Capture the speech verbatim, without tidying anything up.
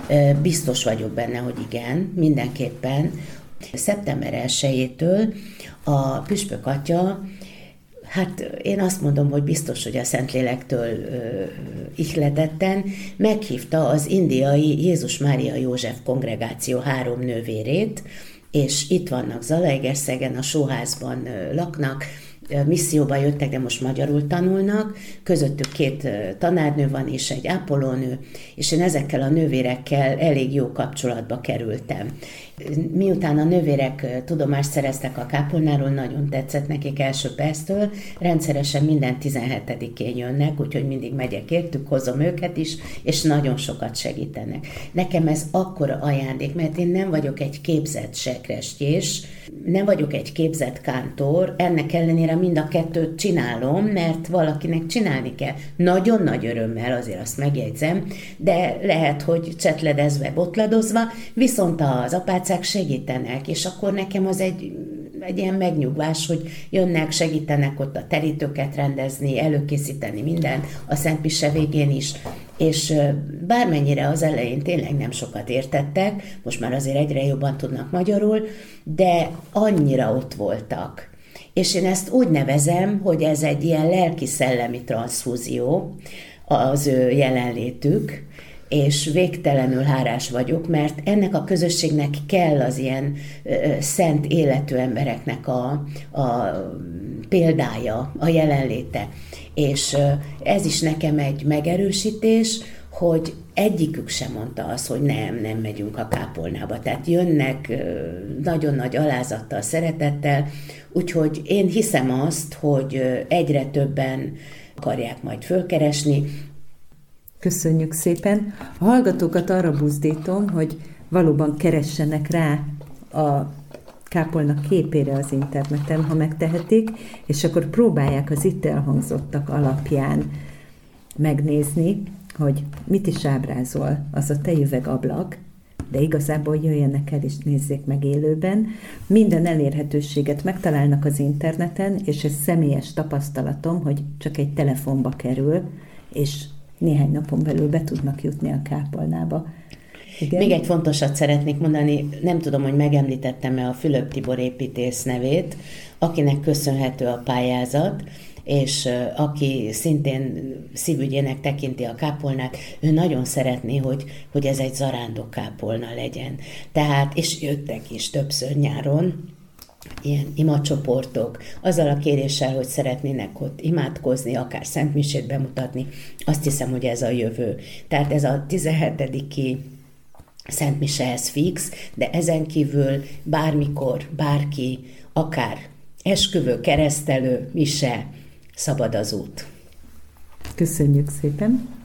Biztos vagyok benne, hogy igen, mindenképpen. szeptember elsejétől a püspök atya, hát én azt mondom, hogy biztos, hogy a Szentlélektől ö, ihletetten meghívta az indiai Jézus Mária József kongregáció három nővérét, és itt vannak Zalaegerszegen, a Sóházban ö, laknak, misszióba jöttek, de most magyarul tanulnak, közöttük két tanárnő van és egy ápolónő, és én ezekkel a nővérekkel elég jó kapcsolatba kerültem. Miután a nővérek tudomást szereztek a kápolnáról, nagyon tetszett nekik első perctől, rendszeresen minden tizenhetedikén jönnek, úgyhogy mindig megyek értük, hozom őket is, és nagyon sokat segítenek. Nekem ez akkora ajándék, mert én nem vagyok egy képzett sekrestjés, nem vagyok egy képzett kántor, ennek ellenére mind a kettőt csinálom, mert valakinek csinálni kell. Nagyon nagy örömmel, azért azt megjegyzem, de lehet, hogy csetledezve, botladozva, viszont az apácák segítenek, és akkor nekem az egy, egy ilyen megnyugvás, hogy jönnek, segítenek ott a terítőket rendezni, előkészíteni minden, a szentmise végén is, és bármennyire az elején tényleg nem sokat értettek, most már azért egyre jobban tudnak magyarul, de annyira ott voltak. És én ezt úgy nevezem, hogy ez egy ilyen lelki-szellemi transzfúzió, az ő jelenlétük, és végtelenül hálás vagyok, mert ennek a közösségnek kell az ilyen ö, szent életű embereknek a, a példája, a jelenléte. És ö, ez is nekem egy megerősítés, hogy egyikük sem mondta azt, hogy nem, nem megyünk a kápolnába. Tehát jönnek ö, nagyon nagy alázattal, szeretettel, úgyhogy én hiszem azt, hogy ö, egyre többen akarják majd fölkeresni. Köszönjük szépen. A hallgatókat arra buzdítom, hogy valóban keressenek rá a kápolna képére az interneten, ha megtehetik, és akkor próbálják az itt elhangzottak alapján megnézni, hogy mit is ábrázol az a tejüvegablak, de igazából jöjjenek el és nézzék meg élőben. Minden elérhetőséget megtalálnak az interneten, és ez személyes tapasztalatom, hogy csak egy telefonba kerül, és néhány napon belül be tudnak jutni a kápolnába. Igen? Még egy fontosat szeretnék mondani, nem tudom, hogy megemlítettem-e a Fülöp Tibor építész nevét, akinek köszönhető a pályázat, és aki szintén szívügyének tekinti a kápolnát, ő nagyon szeretné, hogy, hogy ez egy zarándok kápolna legyen. Tehát, és jöttek is többször nyáron, ilyen imacsoportok, azzal a kéréssel, hogy szeretnének ott imádkozni, akár szentmisét bemutatni, azt hiszem, hogy ez a jövő. Tehát ez a tizenhetediki szentmise, ez fix, de ezen kívül bármikor, bárki, akár esküvő, keresztelő, mise, szabad az út. Köszönjük szépen!